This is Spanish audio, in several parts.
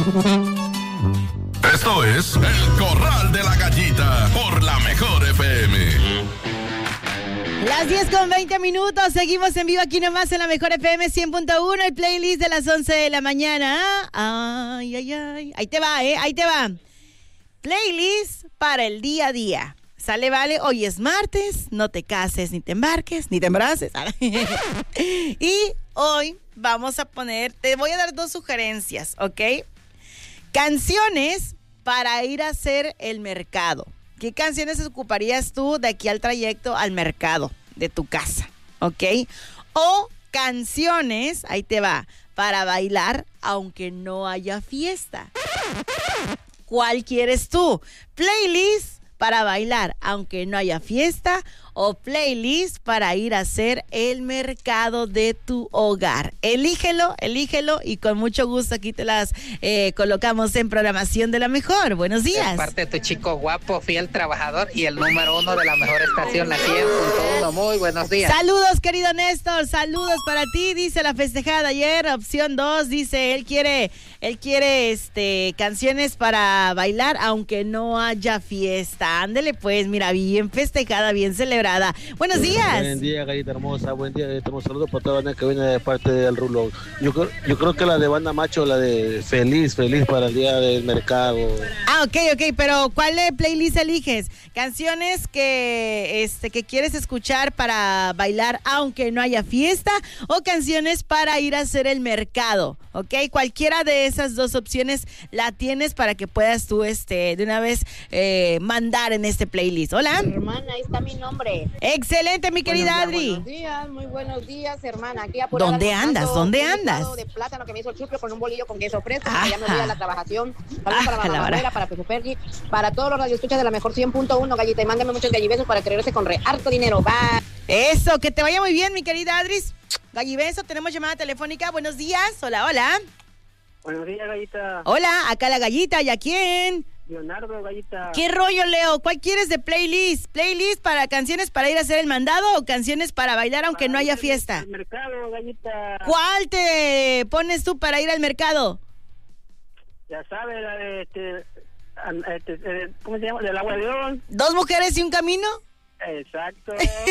Esto es El Corral de la Gallita por la Mejor FM. Las 10:20, seguimos en vivo aquí nomás en la Mejor FM 100.1, el playlist de las 11 de la mañana. Ay, ay, ay. Ahí te va, ahí te va. Playlist para el día a día. Sale, vale, hoy es martes, no te cases, ni te embarques, ni te embaraces. Y hoy vamos a poner, te voy a dar 2 sugerencias, ¿ok? Canciones para ir a hacer el mercado. ¿Qué canciones ocuparías tú de aquí al trayecto al mercado de tu casa? ¿Ok? O canciones, ahí te va, para bailar aunque no haya fiesta. ¿Cuál quieres tú? ¿Playlist para bailar aunque no haya fiesta o playlist para ir a hacer el mercado de tu hogar? Elígelo y con mucho gusto aquí te las colocamos en programación de la Mejor. Buenos días. Es parte de tu chico guapo, fiel trabajador y el número 1 de la mejor estación, la 100.1. Muy buenos días. Saludos, querido Néstor, saludos para ti. Dice la festejada de ayer, opción 2, dice él quiere canciones para bailar aunque no haya fiesta. Ándele pues, mira, bien festejada, bien celebrada. Buenos días. Buen día, Gallita hermosa. Buen día, Gallita hermosa. Saludos para toda la banda que viene de parte del Rulo. Yo creo que la de Banda Macho, la de Feliz para el día del mercado. Ok, pero ¿cuál playlist eliges? ¿Canciones que quieres escuchar para bailar aunque no haya fiesta o canciones para ir a hacer el mercado? ¿Ok? Cualquiera de esas 2 opciones la tienes para que puedas tú de una vez mandar en este playlist. Hola. Hermana, ahí está mi nombre. Excelente, mi querida Adri. Buenos días, muy buenos días, hermana. Aquí ¿Dónde andas? ¿Dónde andas? De plátano que me hizo el chupe con un bolillo con queso fresco. Ya me voy a la trabajación. Saludos para Mamá Manuela, para Pepe Pergi, para todos los radioescuchas de la Mejor 100.1, Gallita. Y mándame muchos gallibesos para que regrese con harto dinero. Bye. Eso, que te vaya muy bien, mi querida Adris. Gallibeso, tenemos llamada telefónica. Buenos días. Hola, hola. Buenos días, Gallita. Hola, acá la Gallita. ¿Y a quién? Leonardo, Gallita. ¿Qué rollo, Leo? ¿Cuál quieres de playlist? ¿Playlist para canciones para ir a hacer el mandado o canciones para bailar aunque no haya fiesta? Al mercado, Gallita. ¿Cuál te pones tú para ir al mercado? Ya sabes, la de ¿cómo se llama? Del Agua de León. 2 mujeres y un camino. Exacto.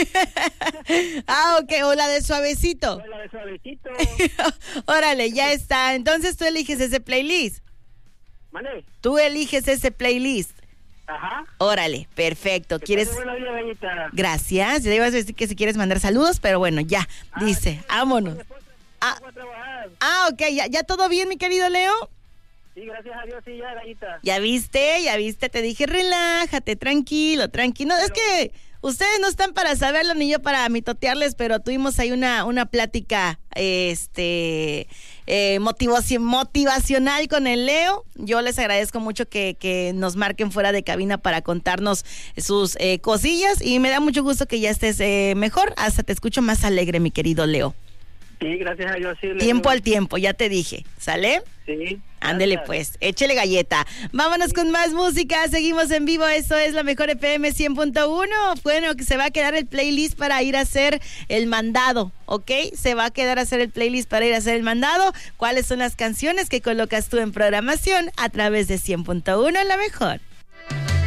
Ok, o la de Suavecito. La de Suavecito. Órale, ya está. Entonces tú eliges ese playlist. ¿Mande? Tú eliges ese playlist. Ajá. Órale, perfecto. ¿Quieres? Buenos días, Gallita. Gracias. Ya ibas a decir que si quieres mandar saludos, pero bueno, ya. Dice, vámonos. Ok, ya todo bien, mi querido Leo. Sí, gracias a Dios, sí, ya, Gallita. Ya viste, te dije relájate, tranquilo. No, es que ustedes no están para saberlo ni yo para mitotearles, pero tuvimos ahí una plática motivacional con el Leo. Yo les agradezco mucho que nos marquen fuera de cabina para contarnos sus cosillas y me da mucho gusto que ya estés mejor. Hasta te escucho más alegre, mi querido Leo. Sí, gracias a Dios, sí. Tiempo al tiempo, ya te dije, ¿sale? Sí. Ándele pues, échele galleta. Vámonos con más música, seguimos en vivo, esto es la Mejor FM 100.1. Bueno, que se va a quedar el playlist para ir a hacer el mandado, ¿ok? Se va a quedar a hacer el playlist para ir a hacer el mandado. ¿Cuáles son las canciones que colocas tú en programación a través de 100.1 La Mejor?